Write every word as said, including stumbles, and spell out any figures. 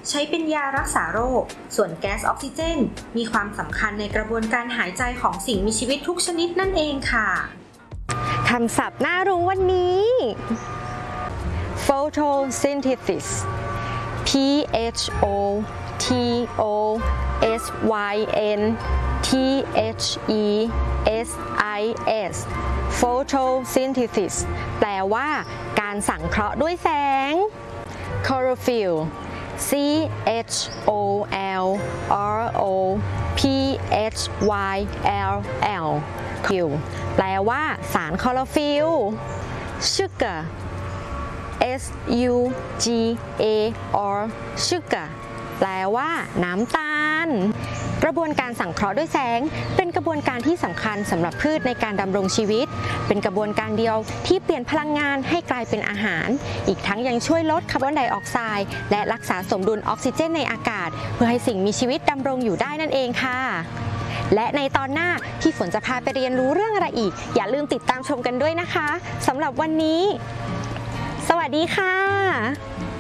ใช้เป็นยารักษาโรคส่วนแก๊สออกซิเจนมีความสำคัญในกระบวนการหายใจของสิ่งมีชีวิตทุกชนิดนั่นเองค่ะคำศัพท์น่ารู้วันนี้ photosynthesis P H O T O S Y N T H E S I S photosynthesis แปลว่าการสังเคราะห์ด้วยแสง chlorophyll C H O L R O P H Y L L แปลว่าสารคลอโรฟิลล์ sugar S U G A R sugar แปลว่าน้ำตาลกระบวนการสังเคราะห์ด้วยแสงเป็นกระบวนการที่สำคัญสำหรับพืชในการดำรงชีวิตเป็นกระบวนการเดียวที่เปลี่ยนพลังงานให้กลายเป็นอาหารอีกทั้งยังช่วยลดคาร์บอนไดออกไซด์และรักษาสมดุลออกซิเจนในอากาศเพื่อให้สิ่งมีชีวิตดำรงอยู่ได้นั่นเองค่ะและในตอนหน้าพี่ฝนจะพาไปเรียนรู้เรื่องอะไรอีกอย่าลืมติดตามชมกันด้วยนะคะสำหรับวันนี้สวัสดีค่ะ